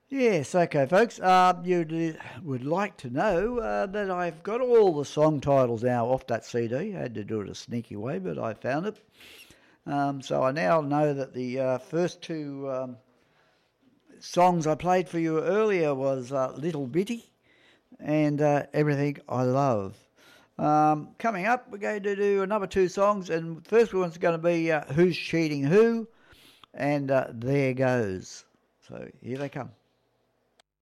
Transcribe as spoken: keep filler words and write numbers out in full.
Yes, okay, folks. Uh, you would like to know uh, that I've got all the song titles now off that C D. I had to do it a sneaky way, but I found it. Um, so I now know that the uh, first two um, songs I played for you earlier was uh, Little Bitty and uh, Everything I Love. Um, coming up, we're going to do another two songs, and the first one's going to be uh, Who's Cheating Who, and uh, There Goes. So here they come.